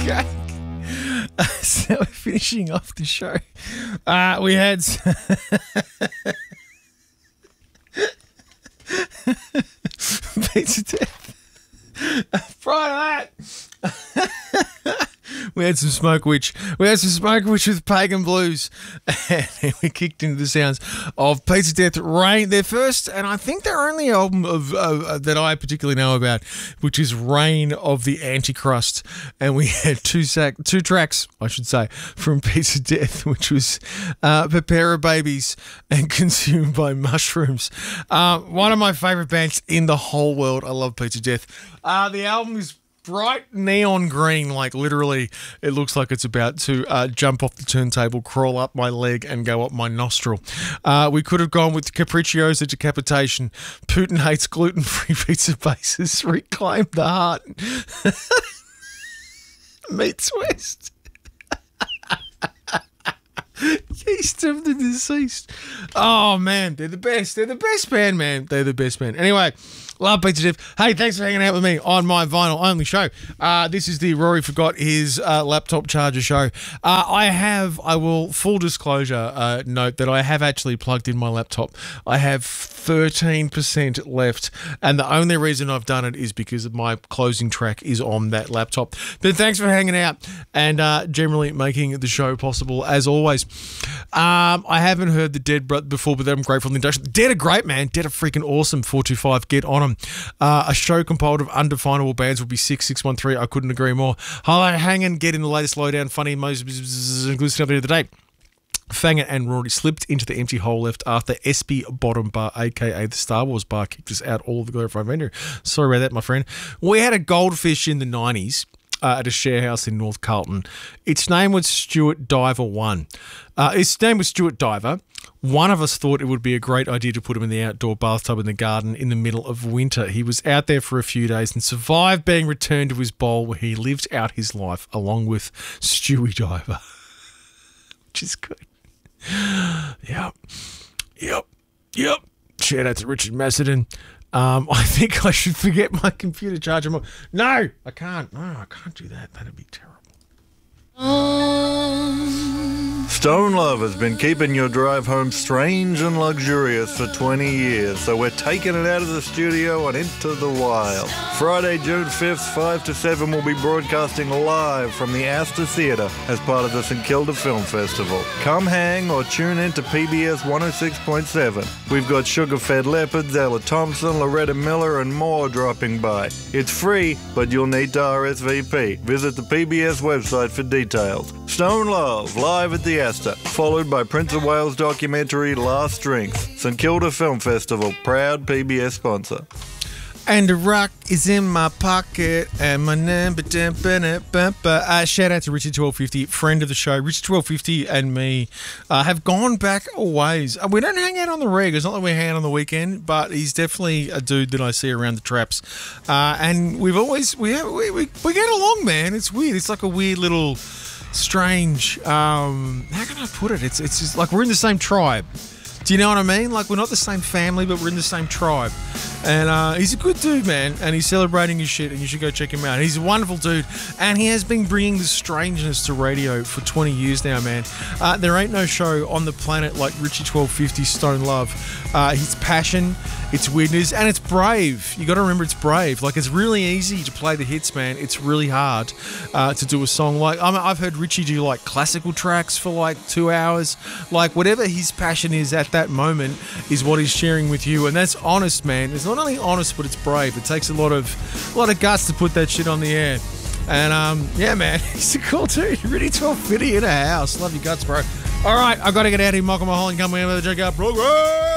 Okay. So we're finishing off the show. We had Pizza Death. Prior to that, we had some Smoke Witch. We had some Smoke Witch with Pagan Blues. And we kicked into the sounds of Pizza Death, Rain. Their first, and I think their only album of that I particularly know about, which is Reign of the Antichrist. And we had two tracks, I should say, from Pizza Death, which was Prepare Babies and Consumed by Mushrooms. One of my favourite bands in the whole world. I love Pizza Death. The album is bright neon green, like literally it looks like it's about to jump off the turntable, crawl up my leg and go up my nostril. We could have gone with Capricciosa Decapitation, Putin Hates Gluten-Free Pizza Bases, Reclaim the Heart, Meets West, East of the Deceased. Oh man, they're the best. They're the best band, man. They're the best band. Anyway, love Pizza Death. Hey, thanks for hanging out with me on my vinyl only show. This is the Rory Forgot His Laptop Charger show. I will, full disclosure, note that I have actually plugged in my laptop. I have 13% left, and the only reason I've done it is because my closing track is on that laptop. But thanks for hanging out and generally making the show possible, as always. I haven't heard the Dead before, but I'm grateful for the induction. Dead are great, man. Dead are freaking awesome. 425, get on them. A show compiled of undefinable bands would be 613. I couldn't agree more. Highlight hanging, get in the latest lowdown, funny, most good stuff of the day. Fangin and Rory slipped into the empty hole left after Espy Bottom Bar, aka the Star Wars bar, kicked us out all of the glorified venue. Sorry about that, my friend. We had a goldfish in the 90s. At a share house in North Carlton. Its name was Stuart Diver 1. Its name was Stuart Diver. One of us thought it would be a great idea to put him in the outdoor bathtub in the garden in the middle of winter. He was out there for a few days and survived being returned to his bowl, where he lived out his life along with Stewie Diver. Which is good. Yep. Shout out to Richard Macedon. I think I should forget my computer charger more. No, I can't. No, I can't do that. That'd be terrible. Stone Love has been keeping your drive home strange and luxurious for 20 years, so we're taking it out of the studio and into the wild. Friday, June 5th, 5 to 7, we'll be broadcasting live from the Astor Theatre as part of the St Kilda Film Festival. Come hang or tune in to PBS 106.7. We've got Sugar Fed Leopards, Ella Thompson, Loretta Miller, and more dropping by. It's free, but you'll need to RSVP. Visit the PBS website for details. Stone Love, live at the Astor, followed by Prince of Wales documentary Last Drinks. St Kilda Film Festival, proud PBS sponsor. And the rock is in my pocket, and my name. Shout out to Richard 1250, friend of the show. Richard 1250 and me have gone back a ways. We don't hang out on the reg. It's not that we hang out on the weekend, but he's definitely a dude that I see around the traps. And we've always we get along, man. It's weird. It's like a weird little strange. How can I put it? It's just like we're in the same tribe. Do you know what I mean? Like, we're not the same family, but we're in the same tribe. And he's a good dude, man. And he's celebrating his shit, and you should go check him out. He's a wonderful dude. And he has been bringing the strangeness to radio for 20 years now, man. There ain't no show on the planet like Richie 1250 Stone Love. His passion, its weirdness, and it's brave. You got to remember it's brave. Like, it's really easy to play the hits, man. It's really hard to do a song. Like, I've heard Richie do, like, classical tracks for, like, 2 hours. Like, whatever his passion is at that moment is what he's sharing with you, and that's honest, man. It's not only honest, but it's brave. It takes a lot of guts to put that shit on the air. And yeah, man, he's a cool dude. Really 1250 in a house. Love your guts, bro. All right, I've got to get out of here. Michael Mulholland coming in with the Check Out program.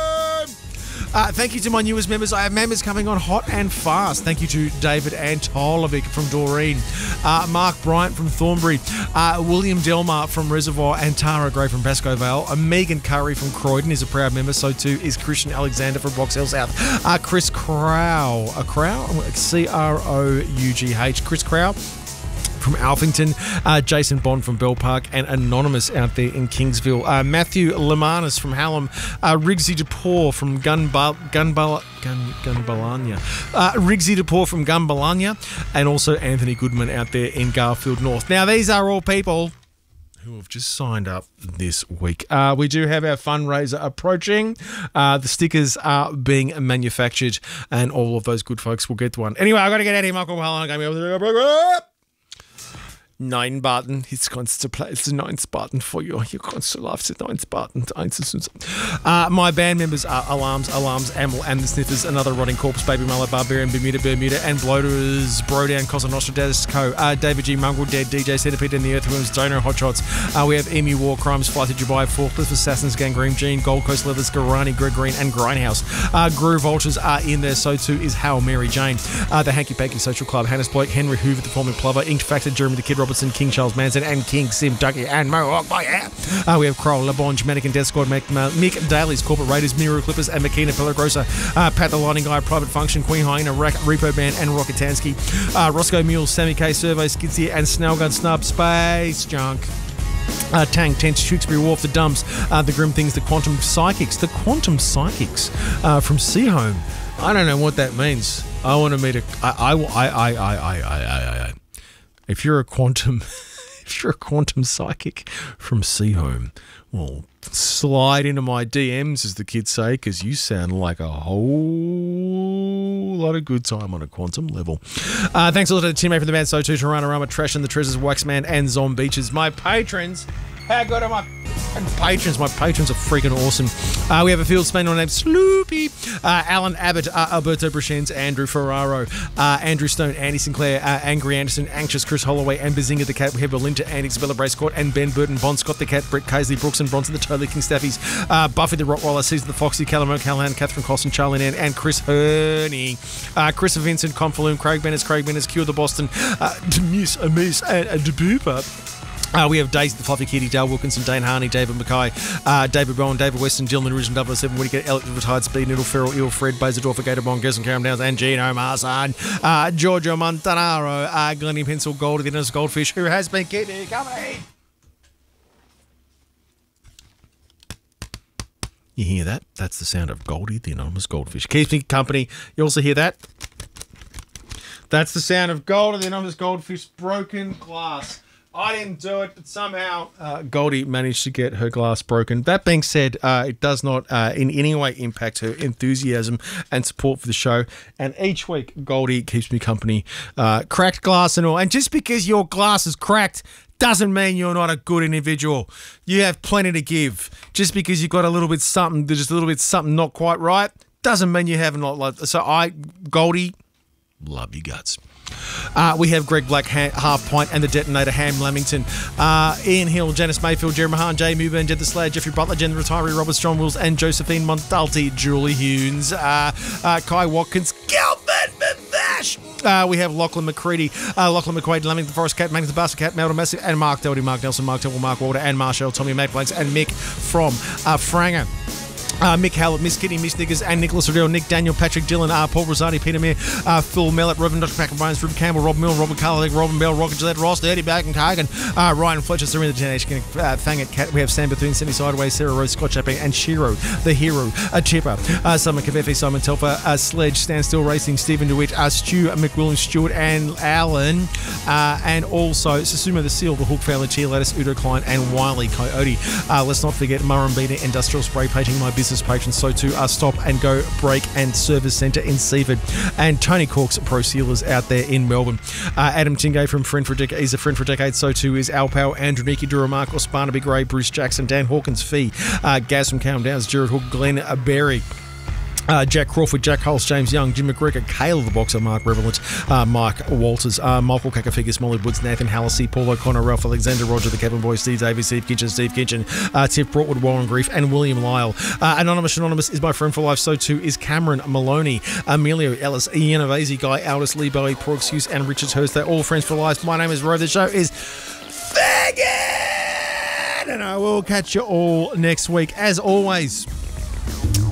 Thank you to my newest members. I have members coming on hot and fast. Thank you to David Antolovic from Doreen, Mark Bryant from Thornbury, William Delmar from Reservoir, and Tara Gray from Pascoe Vale. Megan Curry from Croydon is a proud member. So too is Christian Alexander from Box Hill South. Chris Crow, Crough, Crough, Chris Crow from Alphington, Jason Bond from Bell Park, and Anonymous out there in Kingsville. Matthew Lemanis from Hallam, Rigsy DePaul from Gunbalanya, Rigsy DePaul from Gunbalanya, and also Anthony Goodman out there in Garfield North. Now, these are all people who have just signed up this week. We do have our fundraiser approaching. The stickers are being manufactured, and all of those good folks will get one. Anyway, I've got to get out of here. Michael Mulholland. 9 button. It's the 9th button for you. You kannst love the 9th button. My band members are Alarms, Amel and the Sniffers, Another Rotting Corpse, Baby Mullet, Barbarian, Bermuda, and Bloaters, Brodown, Cosa Nostra, Status Co, David G, Mongrel Dead, DJ Centipede and the Earthworms, Donor, Hot Shots. We have Emu, War Crimes, Flight to Dubai, Forklift, Assassins, Gangrene, Gene, Gold Coast Leathers, Garani, Greg Green, and Grindhouse. Groove Vultures are in there, so too is Hal, Mary Jane. The Hanky Panky Social Club, Hannes Blake, Henry Hoover, the Forming Plover, Ink Factor, Jeremy the Kid Robertson, King Charles Manson, and King Sim Ducky, and Mohawk by Air. We have Kroll, LeBonge, Mannequin, Death Squad, Mick Daly's, Corporate Raiders, Miro Clippers, and Makina Pelagrosa, Pat the Lightning Guy, Private Function, Queen Hyena, Repo Band, and Rocketansky, Roscoe Mule, Sammy K, Survey, Skidsier, and Snellgun Snub, Space Junk. Tang, Tense, Tewksbury Wharf, The Dumps, The Grim Things, The Quantum Psychics from Seahome. I don't know what that means. I want to meet if you're a quantum psychic from Seahome, well, slide into my DMs, as the kids say, because you sound like a whole lot of good time on a quantum level. Thanks a lot to the teammate from the band, So Too, Toronto Rama, Trash and the Treasures, Waxman, and Zombeaches. My patrons, how good are my patrons? My patrons are freaking awesome. We have a field spaniel named Sloopy, Alan Abbott, Alberto Brachens, Andrew Ferraro, Andrew Stone, Andy Sinclair, Angry Anderson, Anxious, Chris Holloway, and Bazinga the Cat. We have Belinda, Andy, Isabella Bracecourt, and Ben Burton, Bond, Scott the Cat, Brett Casey, Brooks and Bronson, the Totally King Staffies, Buffy the Rottweiler, Caesar the Foxy, Callum Callahan, Catherine Costin, Charlie Nan, and Chris Herney, Chris Vincent, Confaloon, Craig Benners, Cure the Boston, Muse, and Debooper. We have Daisy the Fluffy Kitty, Dale Wilkinson, Dane Harney, David Mackay, David Bowen, David Weston, Dylan Original 007, Whittaker, Elliot Retired Speed, Needle Ferrell, Eel, Fred, Bazadorf, Gator Bond, Gerson, Caram Downs, and Gino Marsan, Giorgio Montanaro, Glennie Pencil, Gold, the Innes Goldfish, who has been keeping company. You hear that? That's the sound of Goldie, the anonymous goldfish. Keeps me company. You also hear that? That's the sound of Goldie, the anonymous goldfish, broken glass. I didn't do it, but somehow Goldie managed to get her glass broken. That being said, it does not in any way impact her enthusiasm and support for the show. And each week, Goldie keeps me company, cracked glass and all. And just because your glass is cracked doesn't mean you're not a good individual. You have plenty to give. Just because you've got a little bit something, just a little bit something not quite right, doesn't mean you haven't. So Goldie, love you guts. We have Greg Black, Half Pint, and the Detonator, Ham Lamington, Ian Hill, Janice Mayfield, Jerry Mahan, Jay Muburn, Jed the Slayer, Jeffrey Butler, Jen the Retiree, Robert Strong Wills, and Josephine Montalti, Julie Hunes, Kai Watkins, Gilbert Bash. We have Lachlan McCready, Lachlan McQuaid, Lamington Forest Cat, Manning the Bastard Cat, Melda Massey, and Mark Doherty, Mark Nelson, Mark Temple, Mark Walder, and Marshall, Tommy Matt Blanks, and Mick from Franger. Mick Hallett, Miss Kitty, Miss Niggers, and Nicholas Riddell, Nick Daniel, Patrick Dillon, Paul Rosati, Peter Meir, Phil Mellett, Reverend Dr. Packer Bynes, Ruben Campbell, Rob Mill, Robert Carlick, Robin Bell, Rocket Gillette, Ross, Dirty Bag and Kagan, Ryan Fletcher, Serena the Teenage Thangit Cat. We have Sam Bethune, Cindy Sideways, Sarah Rose, Scott Chapping, and Shiro, the hero, Chipper, Simon Kavefi, Simon Telfer, Sledge, Standstill Racing, Stephen DeWitt, Stu McWilliam, Stewart, and Alan, and also Susuma the Seal, the Hook Family, Cheer Lettuce, Udo Klein, and Wiley Coyote. Let's not forget Murrumbina Industrial Spray Painting, my business patrons, so too Stop and Go Break and Service Centre in Seaford, and Tony Cork's Pro Sealers out there in Melbourne. Adam Tingay from Friend for a Decade, he's a friend for a decade, so too is Al Powell, Andrew Nicky, Duramarcos, Barnaby Gray, Bruce Jackson, Dan Hawkins, Fee, Gaz from Calm Downs, Jared Hook, Glenn Berry, Jack Crawford, Jack Hulse, James Young, Jim McGregor, Kale the Boxer, Mark Revelant, Mike Walters, Michael Kakafigis, Molly Woods, Nathan Hallisey, Paul O'Connor, Ralph Alexander, Roger the Kevin Boy, Steve Davies, Steve Kitchen, Tiff Broadwood, Warren Grief, and William Lyle. Anonymous is my friend for life, so too is Cameron Maloney, Emilio Ellis, Ian Avasi, Guy Aldous, Lee Bowie, Pro Excuse, and Richard Hurst. They're all friends for life. My name is Ro. The show is Faggot! And I will catch you all next week. As always,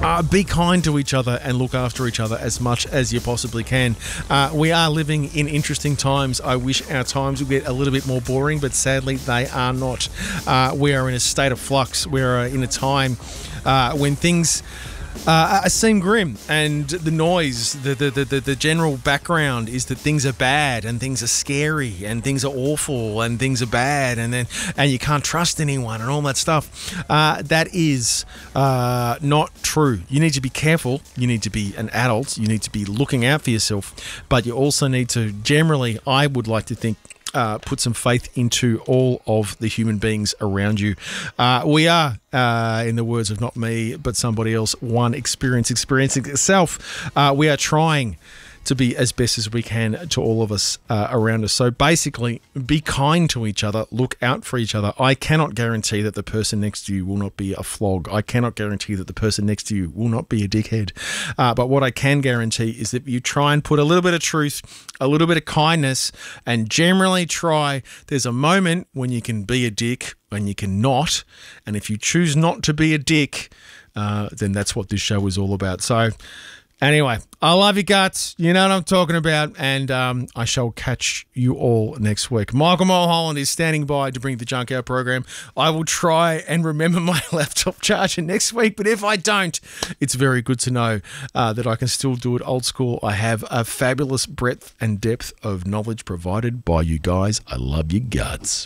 Be kind to each other and look after each other as much as you possibly can. We are living in interesting times. I wish our times would get a little bit more boring, but sadly they are not. We are in a state of flux. We are in a time when things seem grim, and the noise, the general background is that things are bad and things are scary and things are awful and things are bad, and you can't trust anyone and all that stuff. That is not true. You need to be careful. You need to be an adult. You need to be looking out for yourself, but you also need to generally, I would like to think, put some faith into all of the human beings around you. We are, in the words of not me, but somebody else, one experiencing itself. We are trying to be as best as we can to all of us around us. So basically, be kind to each other, look out for each other. I cannot guarantee that the person next to you will not be a flog. I cannot guarantee that the person next to you will not be a dickhead. But what I can guarantee is that you try and put a little bit of truth, a little bit of kindness, and generally try. There's a moment when you can be a dick and you can not. And if you choose not to be a dick, then that's what this show is all about. So anyway, I love you guts. You know what I'm talking about. And I shall catch you all next week. Michael Mulholland is standing by to bring the Junk Out program. I will try and remember my laptop charger next week. But if I don't, it's very good to know that I can still do it old school. I have a fabulous breadth and depth of knowledge provided by you guys. I love you guts.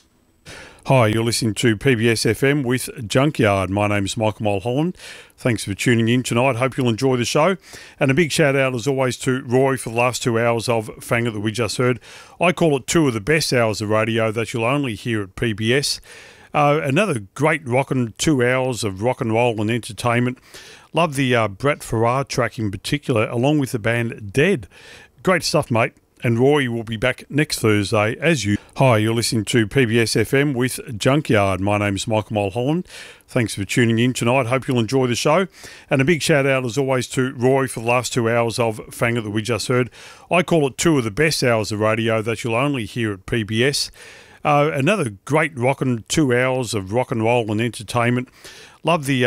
Hi, you're listening to PBS FM with Junkyard. My name's Michael Mulholland. Thanks for tuning in tonight. Hope you'll enjoy the show. And a big shout out as always to Roy for the last 2 hours of Fangit that we just heard. I call it 2 of the best hours of radio that you'll only hear at PBS. Another great rockin' 2 hours of rock and roll and entertainment. Love the Brett Farrar track in particular, along with the band Dead. Great stuff, mate. And Roy will be back next Thursday as you. Hi, you're listening to PBS FM with Junkyard. My name's Michael Mulholland. Thanks for tuning in tonight. Hope you'll enjoy the show. And a big shout out as always to Roy for the last 2 hours of Fangit that we just heard. I call it 2 of the best hours of radio that you'll only hear at PBS. Another great rockin' 2 hours of rock and roll and entertainment. Love the